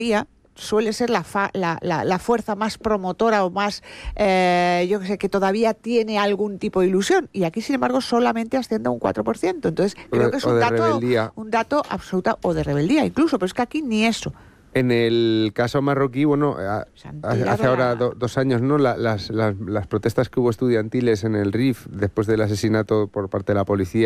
suele ser la fuerza más promotora o más, yo que sé, que todavía tiene algún tipo de ilusión. Y aquí, sin embargo, solamente asciende a un 4%. Entonces, creo que es un dato absoluto, o de rebeldía incluso, pero es que aquí ni eso. En el caso marroquí, bueno, hace ahora 2 años, ¿no? Las protestas que hubo estudiantiles en el Rif después del asesinato por parte de la policía